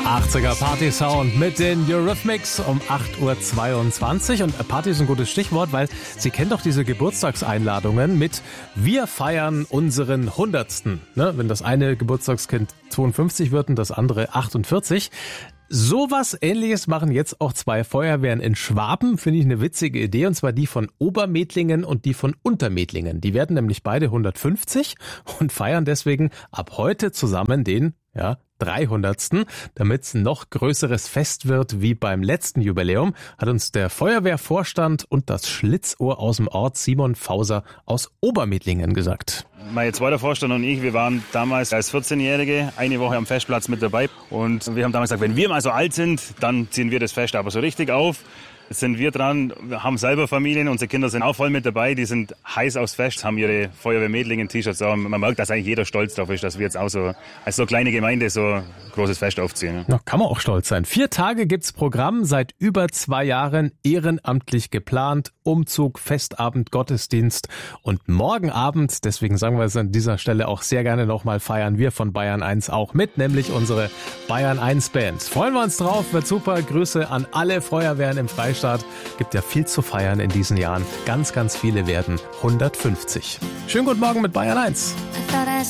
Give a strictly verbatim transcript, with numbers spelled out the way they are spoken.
achtziger Party-Sound mit den Eurythmics um acht Uhr zweiundzwanzig. Und Party ist ein gutes Stichwort, weil Sie kennen doch diese Geburtstagseinladungen mit "Wir feiern unseren Hundertsten". Ne? Wenn das eine Geburtstagskind zweiundfünfzig wird und das andere achtundvierzig. Sowas Ähnliches machen jetzt auch zwei Feuerwehren in Schwaben. Finde ich eine witzige Idee, und zwar die von Obermedlingen und die von Untermedlingen. Die werden nämlich beide hundertfünfzig und feiern deswegen ab heute zusammen den, ja, dreihundertsten. Damit es ein noch größeres Fest wird wie beim letzten Jubiläum, hat uns der Feuerwehrvorstand und das Schlitzohr aus dem Ort Simon Fauser aus Obermedlingen gesagt. Mein zweiter Vorstand und ich, wir waren damals als vierzehnjährige eine Woche am Festplatz mit dabei. Und wir haben damals gesagt, wenn wir mal so alt sind, dann ziehen wir das Fest aber so richtig auf. Jetzt sind wir dran, wir haben selber Familien, unsere Kinder sind auch voll mit dabei, die sind heiß aufs Fest, haben ihre Feuerwehr-Medlingen-T-Shirts an. Man merkt, dass eigentlich jeder stolz darauf ist, dass wir jetzt auch so als so kleine Gemeinde so ein großes Fest aufziehen. Na, kann man auch stolz sein. Vier Tage gibt's Programm, seit über zwei Jahren ehrenamtlich geplant. Umzug, Festabend, Gottesdienst und morgen Abend, deswegen sagen wir es an dieser Stelle auch sehr gerne nochmal, feiern wir von Bayern eins auch mit, nämlich unsere Bayern eins Band. Freuen wir uns drauf, wird super. Grüße an alle Feuerwehren im Freistaat. Gibt ja viel zu feiern in diesen Jahren. Ganz, ganz viele werden hundertfünfzig. Schönen guten Morgen mit Bayern eins.